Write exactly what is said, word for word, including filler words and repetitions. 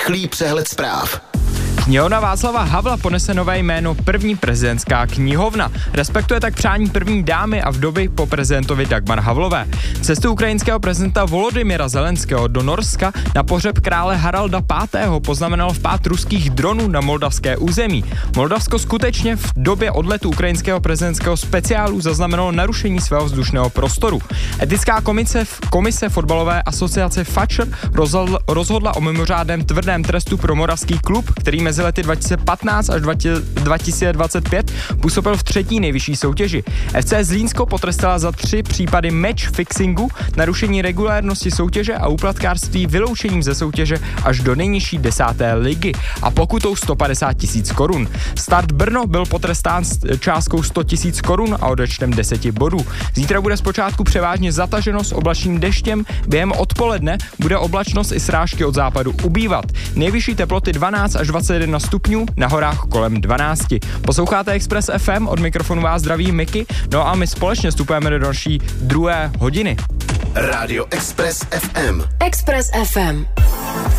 Rychlý přehled zpráv. Knihovna Václava Havla ponese nové jméno první prezidentská knihovna. Respektuje tak přání první dámy a vdovy po prezidentovi Dagmar Havlové. Cestu ukrajinského prezidenta Volodymyra Zelenského do Norska na pohřeb krále Haralda pátého poznamenal vpád ruských dronů na moldavské území. Moldavsko skutečně v době odletu ukrajinského prezidentského speciálu zaznamenalo narušení svého vzdušného prostoru. Etická komise, komise fotbalové asociace Fatscher rozhodla, rozhodla o mimořádném tvrdém trestu pro moravský klub, který mezi lety dva tisíce patnáct až dva tisíce dvacet pět působil v třetí nejvyšší soutěži. F C Zlínsko potrestala za tři případy match fixingu, narušení regulérnosti soutěže a úplatkářství vyloučením ze soutěže až do nejnižší desáté ligy a pokutou sto padesát tisíc korun. Start Brno byl potrestán částkou sto tisíc korun a odečtem deseti bodů. Zítra bude zpočátku převážně zataženo s oblačným deštěm, během odpoledne bude oblačnost i srážky od západu ubývat. Nejvyšší teploty dvanáct až dvacet jedna stupňů, na horách kolem dvanáct. Posloucháte Express F M, od mikrofonu vás zdraví Miky, no a my společně vstupujeme do další druhé hodiny. Rádio Express F M. Express F M.